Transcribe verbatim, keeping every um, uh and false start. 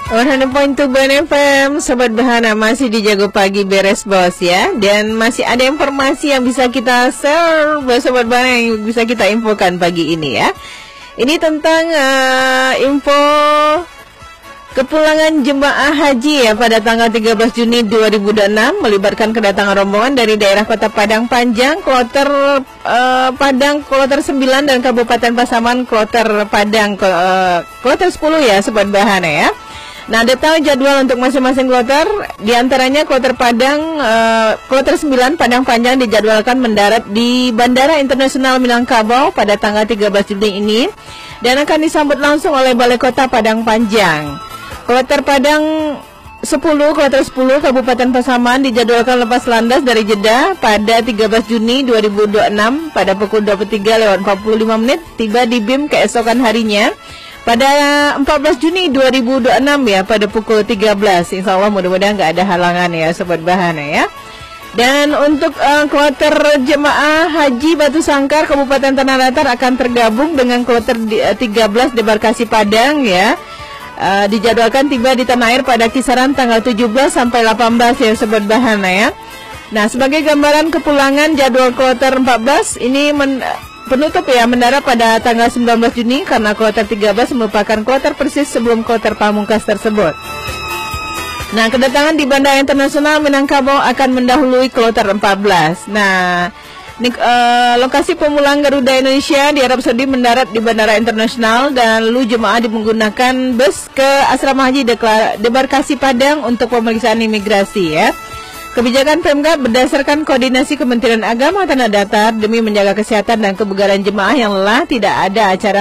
seratus poin tujuh Ban F M, Sobat Bahana masih di Jago Pagi beres bos ya. Dan masih ada informasi yang bisa kita share buat Sobat Bahana yang bisa kita infokan pagi ini ya. Ini tentang uh, info kepulangan jemaah haji ya pada tanggal tiga belas Juni dua ribu dua puluh enam melibatkan kedatangan rombongan dari daerah Kota Padang Panjang, Kloter uh, Padang, Kloter sembilan dan Kabupaten Pasaman, Kloter Padang, uh, Kloter sepuluh ya Sobat Bahana ya. Nah, detail jadwal untuk masing-masing kloter, diantaranya kloter Padang, uh, kloter sembilan Padang Panjang dijadwalkan mendarat di Bandara Internasional Minangkabau pada tanggal tiga belas Juni ini dan akan disambut langsung oleh Balai Kota Padang Panjang. Kloter Padang sepuluh, kloter sepuluh Kabupaten Pasaman dijadwalkan lepas landas dari Jeddah pada tiga belas Juni dua ribu dua puluh enam pada pukul dua puluh tiga lewat empat puluh lima menit, tiba di B I M keesokan harinya pada empat belas Juni dua ribu dua puluh enam ya pada pukul tiga belas. Insya Allah mudah-mudahan nggak ada halangan ya Sobat Bahana ya. Dan untuk uh, kloter jemaah haji Batu Sangkar Kabupaten Tanah Datar akan tergabung dengan kloter uh, tiga belas debarkasi Padang ya. Uh, dijadwalkan tiba di tanah air pada kisaran tanggal tujuh belas sampai delapan belas ya Sobat Bahana ya. Nah, sebagai gambaran kepulangan jadwal kloter empat belas ini men penutup ya mendarat pada tanggal sembilan belas Juni karena kloter tiga belas merupakan kloter persis sebelum kloter pamungkas tersebut. Nah, kedatangan di Bandara Internasional Minangkabau akan mendahului kloter empat belas. Nah, Nik, uh, lokasi pemulang Garuda Indonesia di Arab Saudi mendarat di Bandara Internasional dan lalu jemaah menggunakan bus ke Asrama Haji Deklar Debarkasi Padang untuk pemeriksaan imigrasi ya. Kebijakan Pemda berdasarkan koordinasi Kementerian Agama Tanah Datar demi menjaga kesehatan dan kebugaran jemaah yang lelah tidak ada acara